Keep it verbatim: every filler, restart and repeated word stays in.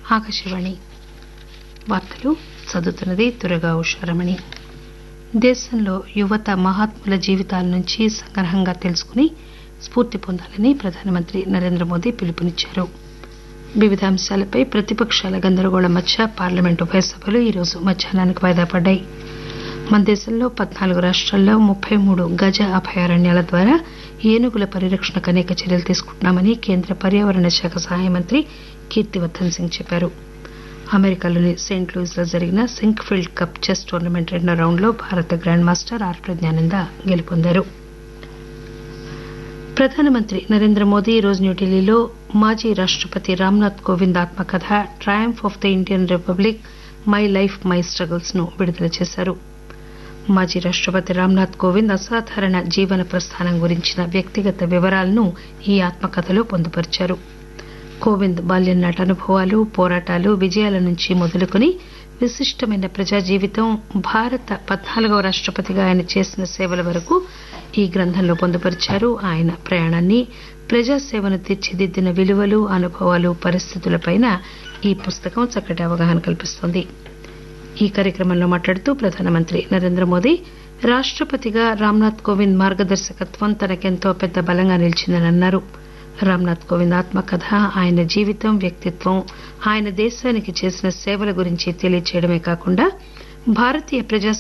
ఆకాశవాణి వార్తలు చదువుతున్నది దుర్గా ఉషారమణి. దేశంలో యువత మహాత్ముల జీవితాల నుంచి సంగ్రహంగా తెలుసుకుని స్ఫూర్తి పొందాలని ప్రధానమంత్రి నరేంద్ర మోదీ పిలుపునిచ్చారు. వివిధ అంశాలపై ప్రతిపకాల గందరగోళం మధ్య పార్లమెంటు ఉభయ సభలు ఈరోజు మధ్యాహ్నానికి వాయిదా పడ్డాయి. మన దేశంలో పద్నాలుగు రాష్టాల్లో ముప్పై మూడు గజ అభయారణ్యాల ద్వారా ఏనుగుల పరిరక్షణకు అనేక చర్యలు తీసుకుంటున్నామని కేంద్ర పర్యావరణ శాఖ సహాయ మంత్రి కీర్తివర్దన్ సింగ్ చెప్పారు. అమెరికాలోని సెయింట్ లూయిస్ లో జరిగిన సింక్ఫీల్డ్ కప్ చెస్ టోర్నమెంట్ రెండో రౌండ్ లో భారత గ్రాండ్ మాస్టర్ ఆర్ ప్రజ్ఞానంద గెలుపొందారు. ప్రధానమంత్రి నరేంద్ర మోదీ ఈరోజు న్యూఢిల్లీలో మాజీ రాష్టపతి రామ్నాథ్ కోవింద్ ఆత్మకథ Triumph of the Indian republic my life my struggles ను విడుదల చేశారు. మాజీ రాష్టపతి రామ్నాథ్ కోవింద్ అసాధారణ జీవన ప్రస్థానం గురించిన వ్యక్తిగత వివరాలను ఈ ఆత్మకథలో పొందుపరిచారు. కోవింద్ బాల్యం నాటి అనుభవాలు, పోరాటాలు, విజయాల నుంచి మొదలుకుని విశిష్టమైన ప్రజా జీవితం, భారత పద్నాలుగవ రాష్టపతిగా ఆయన చేసిన సేవల వరకు ఈ గ్రంథంలో పొందుపరిచారు. ఆయన ప్రయాణాన్ని, ప్రజాసేవను తీర్చిదిద్దిన విలువలు, అనుభవాలు, పరిస్థితులపైన ఈ పుస్తకం చక్కటి అవగాహన కల్పిస్తోంది. ఈ కార్యక్రమంలో మాట్లాడుతూ ప్రధానమంత్రి నరేంద్ర మోదీ రాష్టపతిగా రామ్నాథ్ కోవింద్ మార్గదర్శకత్వం తనకెంతో పెద్ద బలంగా నిలిచిందని అన్నారు. రామ్నాథ్ కోవింద్ ఆత్మకథ ఆయన జీవితం, వ్యక్తిత్వం, ఆయన దేశానికి చేసిన సేవల గురించి తెలియచేయడమే కాకుండా భారతీయ ప్రజా